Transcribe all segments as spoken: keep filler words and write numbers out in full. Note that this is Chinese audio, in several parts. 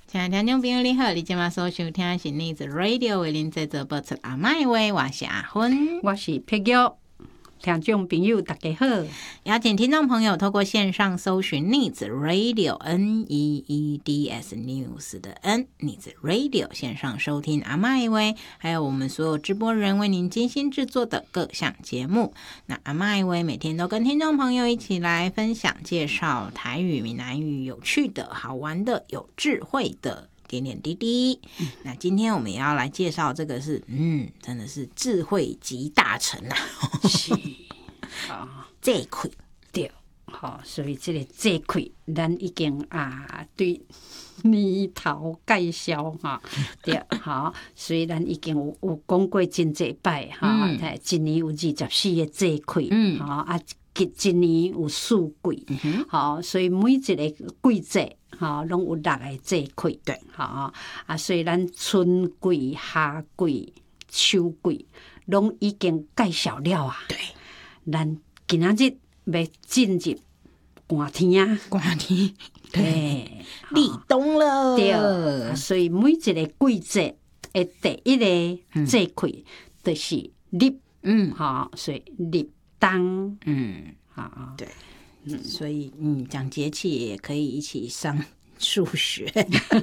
亲爱的听众朋友你好，你今晚所收听的是逆子 Radio 为您制作播出阿麦话，我是阿芬， 我是佩玉。听众朋友大家好， 邀请听众朋友透过线上搜寻逆子 Radio N E E D S News 的 N 逆子 Radio 线上收听阿麦话，还有我们所有直播人为您精心制作的各项节目。那阿麦话每天都跟听众朋友一起来分享介绍台语、闽南语有趣的、好玩的、有智慧的点点滴滴、嗯、那今天我们也要来介绍这个是嗯，真的是智慧集大成啊是啊， 这块对，好，所以这个这块咱已经啊对年头介绍哈，对，好，所以咱已经有有讲过真济摆哈，嗯、一年有二十四个这块，嗯，好啊，一年有四季，嗯、好，所以每一个季节。吼，拢有六个节气， 对， 吼啊，所以咱春季、夏季、秋季拢已经介绍了啊。 对， 咱今仔日要进入寒天啊， 寒天， 对， 立冬了， 对、啊，所以每一个季节的第一个节气就是立，嗯，好，所以立冬， 嗯， 好， 对。嗯，所以嗯，讲节气也可以一起上数学。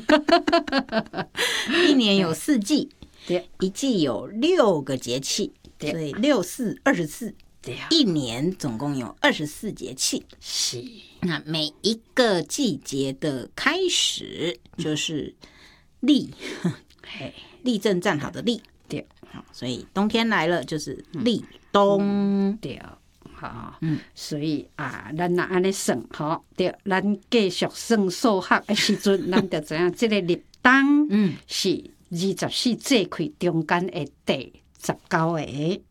一年有四季， 对， 一季有六个节气， 对， 所以六四二十四， 对， 一年总共有二十四节气。 是， 那每一个季节的开始就是立，立正站好的立， 对， 所以冬天来了就是立冬， 对。好，嗯，所以啊，咱若安尼算，吼，对，咱继续算数学的时阵，咱就知影这个立冬，嗯，是二十四节气中间的第十九个。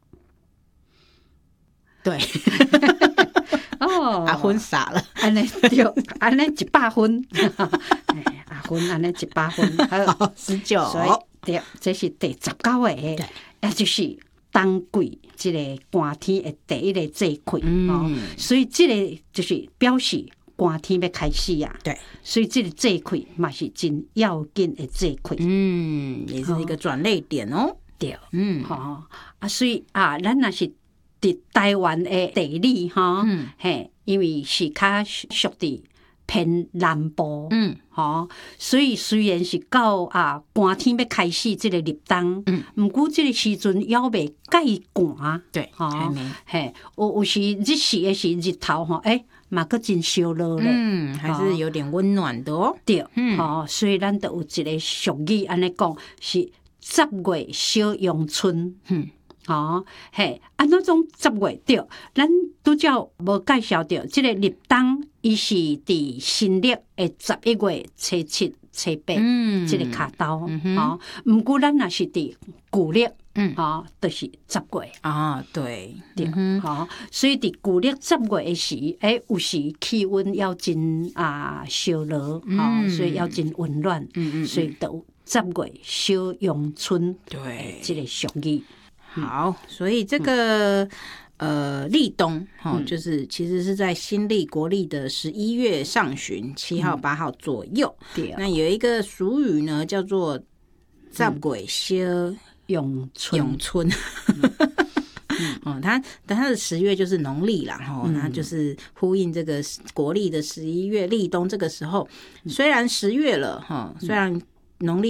对， 哦， 阿芬傻了， 安尼对，安尼一百分，阿芬安尼一百分，好， 十九， 所以对，这是第十九个，对，也就是冬季。这个寒天的第一个节气，嗯、哦，所以这个就是表示寒天要开始啊。 对， 所以这个节气嘛是真要紧的节气。 嗯，也是一个转捩点哦。 对，嗯，好、哦、啊，所以啊，咱若是伫台湾的地理哈，嗯、嘿，因为是较属伫偏南部，嗯，吼，所以虽然是到啊寒天要开始这个立冬，嗯，毋过这个时阵还未介寒， 对， 吼，嘿，有有时日时的是日头吼，诶、欸，嘛佫真烧热咧， 嗯，还是有点温暖的哦， 对，嗯，吼，所以咱都有一个俗语安尼讲，是十月小阳春，嗯。哦，嘿，啊，那种十月对，咱拄则无介绍到，即个立冬，伊是伫新历的十一月初七、初八，嗯，即个卡刀，嗯、哦，毋过咱若是伫旧历，嗯，哦，就是十月啊，对， 对，嗯、哦，所以伫旧历十月的时，诶，有时气温要真啊烧热，哦，嗯、所以要真温暖，嗯嗯，所以都十月小阳春， 对， 即个俗语。 好，所以这个、嗯、呃立冬哈、哦，就是其实是在新历国历的十一月上旬七号八号左右。对、嗯，那有一个俗语呢，叫做“十月小阳春”， 阳春。哦，它它的十月就是农历啦，哈、哦，它就是呼应这个国历的十一月立冬这个时候。虽然十月了哈，虽然农历